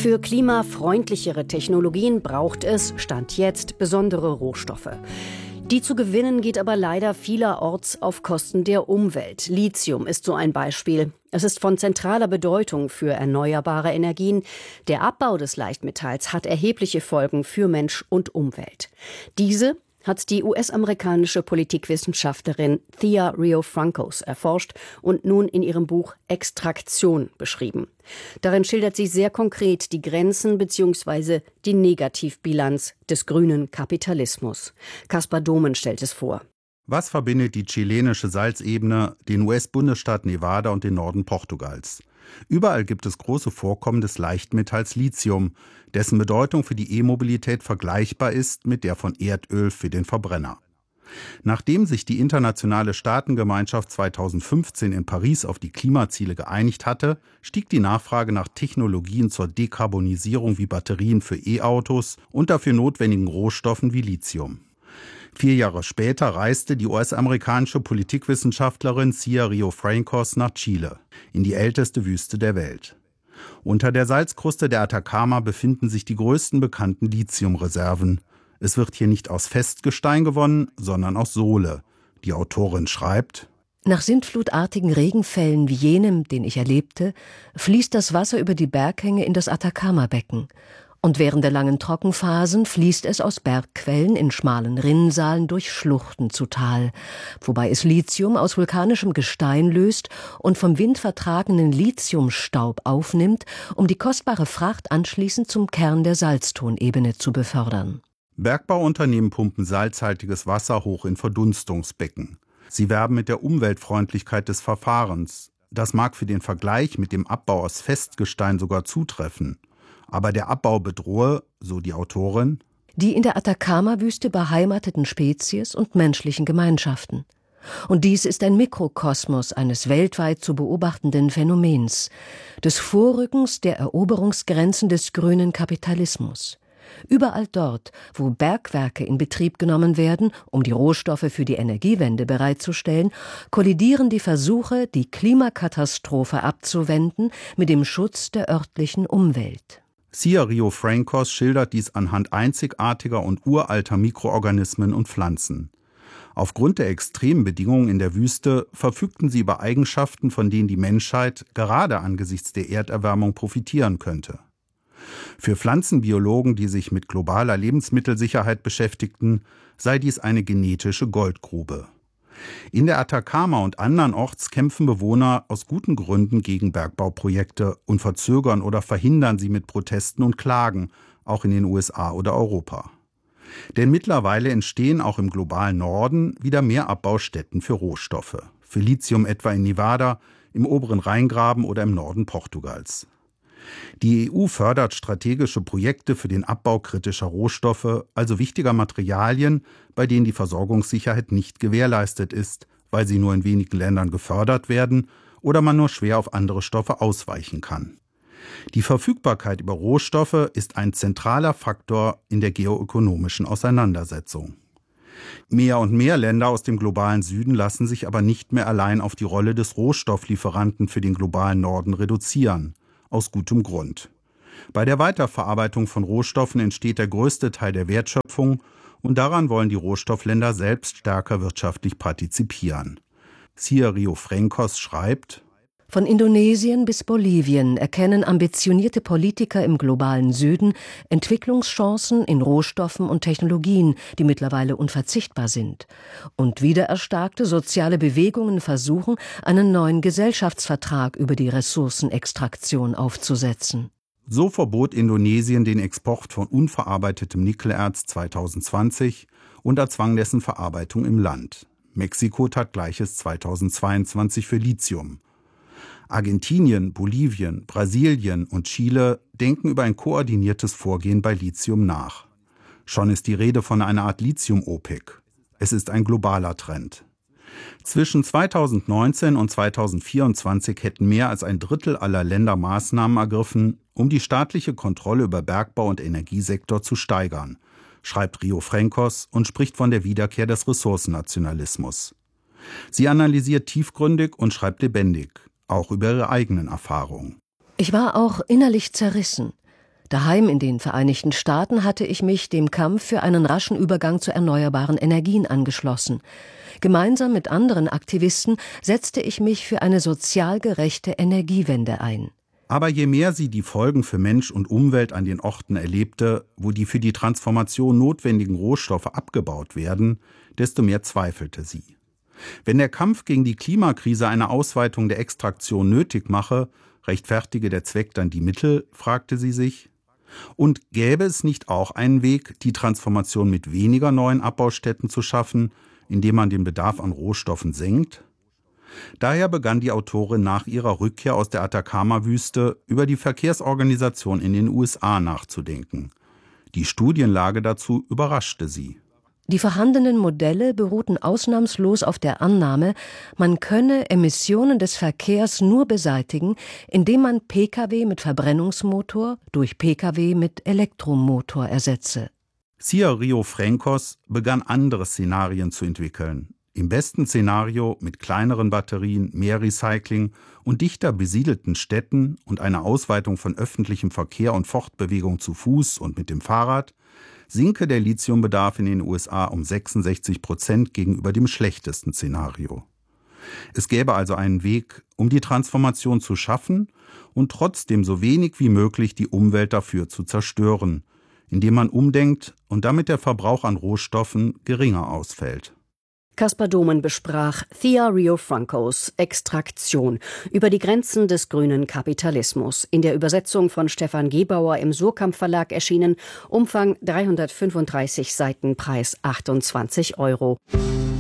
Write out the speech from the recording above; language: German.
Für klimafreundlichere Technologien braucht es, Stand jetzt, besondere Rohstoffe. Die zu gewinnen geht aber leider vielerorts auf Kosten der Umwelt. Lithium ist so ein Beispiel. Es ist von zentraler Bedeutung für erneuerbare Energien. Der Abbau des Leichtmetalls hat erhebliche Folgen für Mensch und Umwelt. Diese hat die US-amerikanische Politikwissenschaftlerin Thea Riofrancos erforscht und nun in ihrem Buch Extraktion beschrieben. Darin schildert sie sehr konkret die Grenzen bzw. die Negativbilanz des grünen Kapitalismus. Kaspar Domen stellt es vor. Was verbindet die chilenische Salzebene, den US-Bundesstaat Nevada und den Norden Portugals? Überall gibt es große Vorkommen des Leichtmetalls Lithium, dessen Bedeutung für die E-Mobilität vergleichbar ist mit der von Erdöl für den Verbrenner. Nachdem sich die internationale Staatengemeinschaft 2015 in Paris auf die Klimaziele geeinigt hatte, stieg die Nachfrage nach Technologien zur Dekarbonisierung wie Batterien für E-Autos und dafür notwendigen Rohstoffen wie Lithium. 4 Jahre später reiste die US-amerikanische Politikwissenschaftlerin Thea Riofrancos nach Chile, in die älteste Wüste der Welt. Unter der Salzkruste der Atacama befinden sich die größten bekannten Lithiumreserven. Es wird hier nicht aus Festgestein gewonnen, sondern aus Sohle. Die Autorin schreibt: Nach sintflutartigen Regenfällen wie jenem, den ich erlebte, fließt das Wasser über die Berghänge in das Atacama-Becken. Und während der langen Trockenphasen fließt es aus Bergquellen in schmalen Rinnsalen durch Schluchten zu Tal, wobei es Lithium aus vulkanischem Gestein löst und vom Wind vertragenen Lithiumstaub aufnimmt, um die kostbare Fracht anschließend zum Kern der Salztonebene zu befördern. Bergbauunternehmen pumpen salzhaltiges Wasser hoch in Verdunstungsbecken. Sie werben mit der Umweltfreundlichkeit des Verfahrens. Das mag für den Vergleich mit dem Abbau aus Festgestein sogar zutreffen. Aber der Abbau bedrohe, so die Autorin, die in der Atacama-Wüste beheimateten Spezies und menschlichen Gemeinschaften. Und dies ist ein Mikrokosmos eines weltweit zu beobachtenden Phänomens, des Vorrückens der Eroberungsgrenzen des grünen Kapitalismus. Überall dort, wo Bergwerke in Betrieb genommen werden, um die Rohstoffe für die Energiewende bereitzustellen, kollidieren die Versuche, die Klimakatastrophe abzuwenden, mit dem Schutz der örtlichen Umwelt. Thea Riofrancos schildert dies anhand einzigartiger und uralter Mikroorganismen und Pflanzen. Aufgrund der extremen Bedingungen in der Wüste verfügten sie über Eigenschaften, von denen die Menschheit gerade angesichts der Erderwärmung profitieren könnte. Für Pflanzenbiologen, die sich mit globaler Lebensmittelsicherheit beschäftigten, sei dies eine genetische Goldgrube. In der Atacama und andernorts kämpfen Bewohner aus guten Gründen gegen Bergbauprojekte und verzögern oder verhindern sie mit Protesten und Klagen, auch in den USA oder Europa. Denn mittlerweile entstehen auch im globalen Norden wieder mehr Abbaustätten für Rohstoffe. Für Lithium etwa in Nevada, im oberen Rheingraben oder im Norden Portugals. Die EU fördert strategische Projekte für den Abbau kritischer Rohstoffe, also wichtiger Materialien, bei denen die Versorgungssicherheit nicht gewährleistet ist, weil sie nur in wenigen Ländern gefördert werden oder man nur schwer auf andere Stoffe ausweichen kann. Die Verfügbarkeit über Rohstoffe ist ein zentraler Faktor in der geoökonomischen Auseinandersetzung. Mehr und mehr Länder aus dem globalen Süden lassen sich aber nicht mehr allein auf die Rolle des Rohstofflieferanten für den globalen Norden reduzieren. Aus gutem Grund. Bei der Weiterverarbeitung von Rohstoffen entsteht der größte Teil der Wertschöpfung und daran wollen die Rohstoffländer selbst stärker wirtschaftlich partizipieren. Thea Riofrancos schreibt: Von Indonesien bis Bolivien erkennen ambitionierte Politiker im globalen Süden Entwicklungschancen in Rohstoffen und Technologien, die mittlerweile unverzichtbar sind. Und wiedererstarkte soziale Bewegungen versuchen, einen neuen Gesellschaftsvertrag über die Ressourcenextraktion aufzusetzen. So verbot Indonesien den Export von unverarbeitetem Nickelerz 2020 und erzwang dessen Verarbeitung im Land. Mexiko tat Gleiches 2022 für Lithium. Argentinien, Bolivien, Brasilien und Chile denken über ein koordiniertes Vorgehen bei Lithium nach. Schon ist die Rede von einer Art Lithium-OPEC. Es ist ein globaler Trend. Zwischen 2019 und 2024 hätten mehr als ein Drittel aller Länder Maßnahmen ergriffen, um die staatliche Kontrolle über Bergbau- und Energiesektor zu steigern, schreibt Riofrancos und spricht von der Wiederkehr des Ressourcennationalismus. Sie analysiert tiefgründig und schreibt lebendig, auch über ihre eigenen Erfahrungen. Ich war auch innerlich zerrissen. Daheim in den Vereinigten Staaten hatte ich mich dem Kampf für einen raschen Übergang zu erneuerbaren Energien angeschlossen. Gemeinsam mit anderen Aktivisten setzte ich mich für eine sozial gerechte Energiewende ein. Aber je mehr sie die Folgen für Mensch und Umwelt an den Orten erlebte, wo die für die Transformation notwendigen Rohstoffe abgebaut werden, desto mehr zweifelte sie. Wenn der Kampf gegen die Klimakrise eine Ausweitung der Extraktion nötig mache, rechtfertige der Zweck dann die Mittel, fragte sie sich. Und gäbe es nicht auch einen Weg, die Transformation mit weniger neuen Abbaustätten zu schaffen, indem man den Bedarf an Rohstoffen senkt? Daher begann die Autorin nach ihrer Rückkehr aus der Atacama-Wüste über die Verkehrsorganisation in den USA nachzudenken. Die Studienlage dazu überraschte sie. Die vorhandenen Modelle beruhten ausnahmslos auf der Annahme, man könne Emissionen des Verkehrs nur beseitigen, indem man Pkw mit Verbrennungsmotor durch Pkw mit Elektromotor ersetze. Cia Rio-Francos begann andere Szenarien zu entwickeln. Im besten Szenario mit kleineren Batterien, mehr Recycling und dichter besiedelten Städten und einer Ausweitung von öffentlichem Verkehr und Fortbewegung zu Fuß und mit dem Fahrrad sinke der Lithiumbedarf in den USA um 66% gegenüber dem schlechtesten Szenario. Es gäbe also einen Weg, um die Transformation zu schaffen und trotzdem so wenig wie möglich die Umwelt dafür zu zerstören, indem man umdenkt und damit der Verbrauch an Rohstoffen geringer ausfällt. Caspar Domen besprach Cia Rio-Francos Extraktion über die Grenzen des grünen Kapitalismus. In der Übersetzung von Stefan Gebauer im Surkamp Verlag erschienen, Umfang 335 Seiten, Preis 28 €.